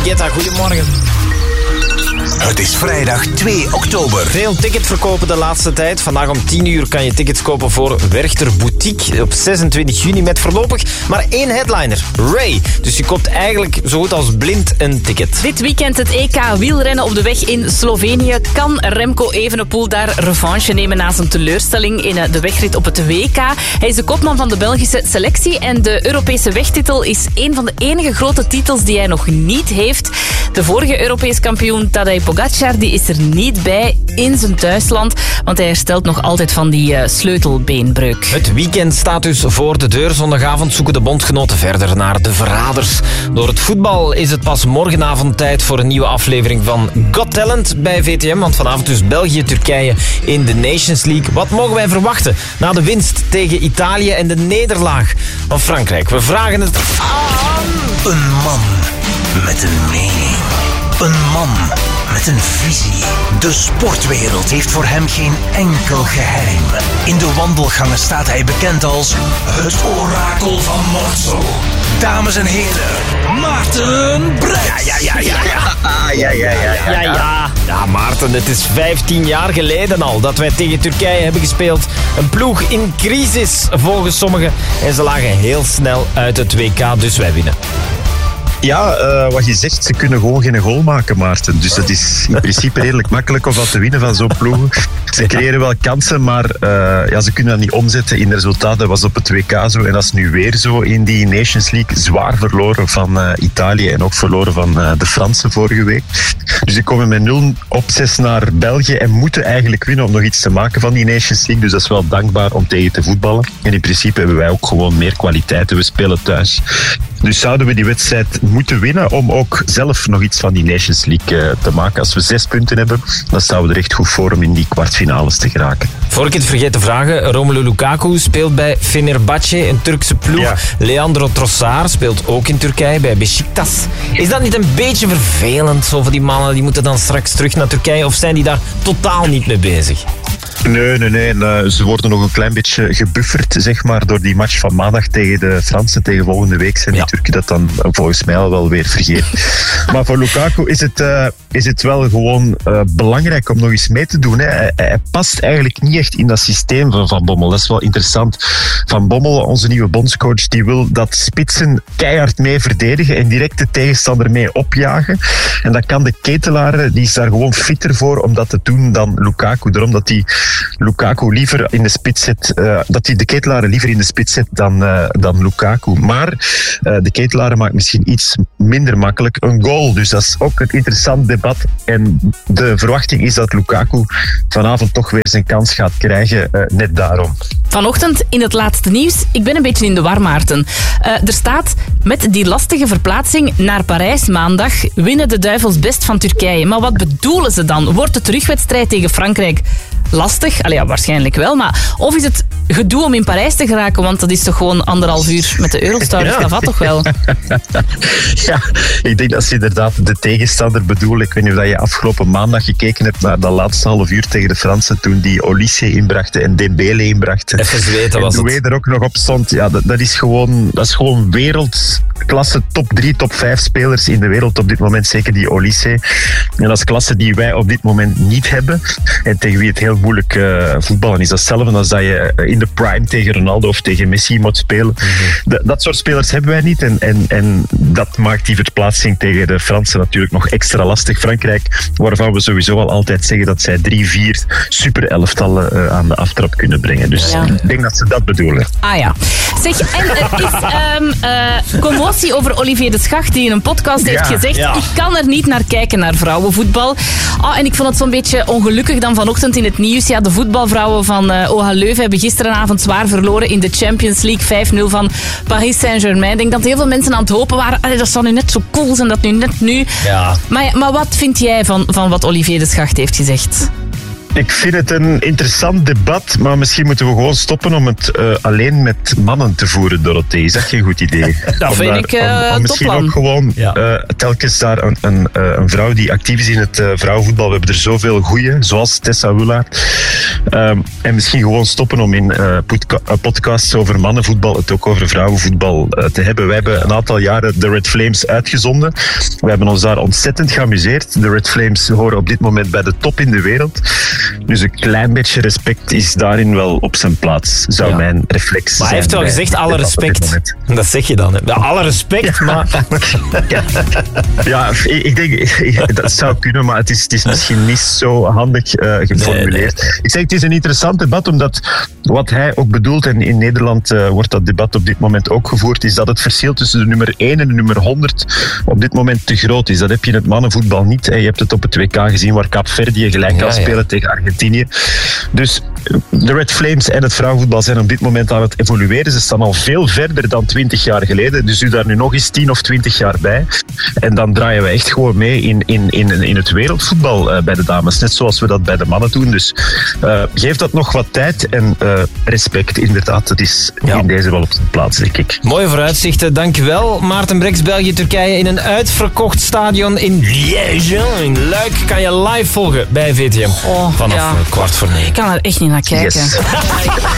Guetta, goedemorgen. Het is vrijdag 2 oktober. Veel ticketverkopen de laatste tijd. Vandaag om 10 uur kan je tickets kopen voor Werchter Boutique op 26 juni met voorlopig maar 1 headliner, Ray. Dus je koopt eigenlijk zo goed als blind een ticket. Dit weekend het EK wielrennen op de weg in Slovenië. Kan Remco Evenepoel daar revanche nemen na zijn teleurstelling in de wegrit op het WK? Hij is de kopman van de Belgische selectie en de Europese wegtitel is een van de enige grote titels die hij nog niet heeft. De vorige Europees kampioen Tadej Pogacar die is er niet bij in zijn thuisland, want hij herstelt nog altijd van die sleutelbeenbreuk. Het weekend staat dus voor de deur. Zondagavond zoeken de bondgenoten verder naar de verraders. Door het voetbal is het pas morgenavond tijd voor een nieuwe aflevering van Got Talent bij VTM, want vanavond dus België-Turkije in de Nations League. Wat mogen wij verwachten na de winst tegen Italië en de nederlaag van Frankrijk? We vragen het aan... Een man met een mening. Een man met een visie. De sportwereld heeft voor hem geen enkel geheim. In de wandelgangen staat hij bekend als het orakel van Mortsel. Dames en heren, Maarten Brets. Ja, Maarten, het is 15 jaar geleden al dat wij tegen Turkije hebben gespeeld. Een ploeg in crisis volgens sommigen. En ze lagen heel snel uit het WK, dus wij winnen. Ja, wat je zegt, ze kunnen gewoon geen goal maken, Maarten. Dus het is in principe redelijk makkelijk om dat te winnen van zo'n ploeg. Ze creëren wel kansen, maar ze kunnen dat niet omzetten in resultaten. Dat was op het WK zo en dat is nu weer zo in die Nations League. Zwaar verloren van Italië en ook verloren van de Fransen vorige week. Dus ze komen met 0-6 naar België en moeten eigenlijk winnen om nog iets te maken van die Nations League. Dus dat is wel dankbaar om tegen te voetballen. En in principe hebben wij ook gewoon meer kwaliteiten. We spelen thuis. Dus zouden we die wedstrijd moeten winnen om ook zelf nog iets van die Nations League te maken. Als we 6 punten hebben, dan staan we er echt goed voor om in die kwartfinales te geraken. Voor ik het vergeet te vragen, Romelu Lukaku speelt bij Fenerbahce, een Turkse ploeg. Ja. Leandro Trossard speelt ook in Turkije bij Beşiktaş. Is dat niet een beetje vervelend, zo voor die mannen? Die moeten dan straks terug naar Turkije, of zijn die daar totaal niet mee bezig? Nee. Ze worden nog een klein beetje gebufferd, zeg maar, door die match van maandag tegen de Fransen. Tegen volgende week zijn die Turken dat dan volgens mij al wel weer vergeten. Maar voor Lukaku is het wel gewoon belangrijk om nog eens mee te doen. Hè. Hij past eigenlijk niet echt in dat systeem van Van Bommel. Dat is wel interessant. Van Bommel, onze nieuwe bondscoach, die wil dat spitsen keihard mee verdedigen en direct de tegenstander mee opjagen. En dat kan de Ketelaar, die is daar gewoon fitter voor om dat te doen dan Lukaku. Daarom dat hij Lukaku liever in de spits zet, dat hij de Ketelaren liever in de spits zet dan Lukaku. Maar de Ketelaren maakt misschien iets minder makkelijk een goal. Dus dat is ook een interessant debat. En de verwachting is dat Lukaku vanavond toch weer zijn kans gaat krijgen, net daarom. Vanochtend in het laatste nieuws, ik ben een beetje in de war, Maarten. Er staat, met die lastige verplaatsing naar Parijs maandag winnen de Duivels best van Turkije. Maar wat bedoelen ze dan? Wordt de terugwedstrijd tegen Frankrijk lastig? Allee, ja, waarschijnlijk wel. Maar of is het gedoe om in Parijs te geraken? Want dat is toch gewoon 1,5 uur met de Eurostar. Dus dat vat toch wel? Ja, ik denk dat ze inderdaad de tegenstander bedoelen. Ik weet niet of je afgelopen maandag gekeken hebt naar dat laatste half uur tegen de Fransen toen die Olise inbrachten en Dembele inbrachten. Even zweten was het. En er ook nog op stond. Ja, dat is gewoon wereldklasse top 3, top 5 spelers in de wereld op dit moment. Zeker die Olise. En dat is klasse die wij op dit moment niet hebben. En tegen wie het heel moeilijk voetballen is. Dat hetzelfde als dat je in de prime tegen Ronaldo of tegen Messi moet spelen. Mm-hmm. Dat soort spelers hebben wij niet. En dat maakt die verplaatsing tegen de Fransen natuurlijk nog extra lastig. Frankrijk, waarvan we sowieso al altijd zeggen dat zij 3-4 super elftallen aan de aftrap kunnen brengen. Dus ik denk dat ze dat bedoelen. Ah ja. Zeg, en er is commotie over Olivier de Schacht, die in een podcast heeft gezegd, ik kan er niet naar kijken naar vrouwenvoetbal. En ik vond het zo'n beetje ongelukkig dan vanochtend in het nieuws. Ja, de voetbalvrouwen van OH Leuven hebben gisteravond zwaar verloren in de Champions League 5-0 van Paris Saint-Germain. Ik denk dat heel veel mensen aan het hopen waren, dat zou nu net zo cool zijn, dat nu net nu. Ja. Maar wat vind jij van wat Olivier de Schacht heeft gezegd? Ik vind het een interessant debat, maar misschien moeten we gewoon stoppen om het alleen met mannen te voeren, Dorothee. Is dat geen goed idee? Dat vind ik om misschien topplan. ook gewoon telkens daar een vrouw die actief is in het vrouwenvoetbal. We hebben er zoveel goeie, zoals Tessa Willaert. En misschien gewoon stoppen om in podcasts over mannenvoetbal het ook over vrouwenvoetbal te hebben. Wij hebben een aantal jaren de Red Flames uitgezonden. We hebben ons daar ontzettend geamuseerd. De Red Flames horen op dit moment bij de top in de wereld. Dus een klein beetje respect is daarin wel op zijn plaats, zou mijn reflex zijn. Maar hij heeft wel gezegd, alle respect. Dat zeg je dan. Hè? Ja, alle respect, maar... Ja, ik denk, dat zou kunnen, maar het is misschien niet zo handig geformuleerd. Nee. Ik zeg, het is een interessant debat, omdat wat hij ook bedoelt, en in Nederland wordt dat debat op dit moment ook gevoerd, is dat het verschil tussen de nummer 1 en de nummer 100 op dit moment te groot is. Dat heb je in het mannenvoetbal niet. Je hebt het op het WK gezien, waar Kaapverdië gelijk kan spelen tegen Argentinië. Dus de Red Flames en het vrouwenvoetbal zijn op dit moment aan het evolueren. Ze staan al veel verder dan 20 jaar geleden. Dus u daar nu nog eens 10 of 20 jaar bij. En dan draaien we echt gewoon mee in het wereldvoetbal bij de dames. Net zoals we dat bij de mannen doen. Dus geef dat nog wat tijd en respect, inderdaad. Dat is in deze wel op zijn plaats, denk ik. Mooie vooruitzichten, dankjewel. Maarten Breks, België-Turkije in een uitverkocht stadion in Liège. In Luik kan je live volgen bij VTM. Vanaf 8:15. Ik kan er echt niet naar kijken. Yes.